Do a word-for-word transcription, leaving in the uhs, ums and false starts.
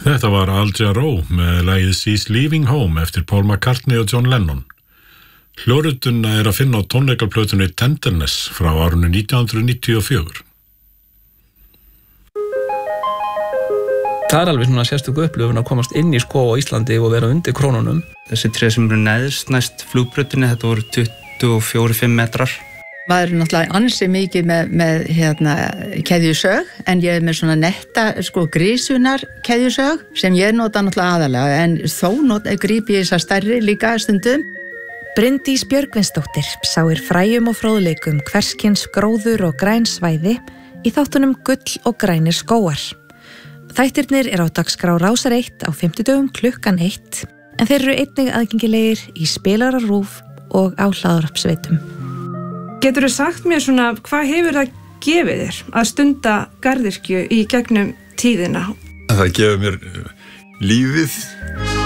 Þetta var Al Jarreau með lagið She's Leaving Home eftir Paul McCartney og John Lennon. Hljórituna er að finna á tónleikaplötunni Tenderness frá árinu nítján hundruð níutíu og fjögur. Það er alveg svona sérstök upplifun að komast inn í skóg á Íslandi og vera undir krónunum. Þessi tré sem eru neðst næst flugbrautinni, þetta voru tuttugu og fjórir til fimm metrar. Maður er náttúrulega ansi mikið með, með hérna, keðjusög, en ég er með svona netta sko, grísunar keðjusög sem ég nota náttúrulega aðalega, en þó nota, grípi ég þessar stærri líka stundum. Bryndís Björgvinsdóttir sáir fræjum og fróðleikum hverskins gróður og græn svæði í þáttunum Gull og grænir skógar. Þættirnir er á dagskrá Rásar eitt á fimmtudögum klukkan eitt, en þeir eru einnig aðgengilegir í spilara RÚV og á hlaðvarpsveitum. Geturðu sagt mér svona, hvað hefur það gefið þér að stunda garðyrkju í gegnum tíðina? Það gefur mér lífið.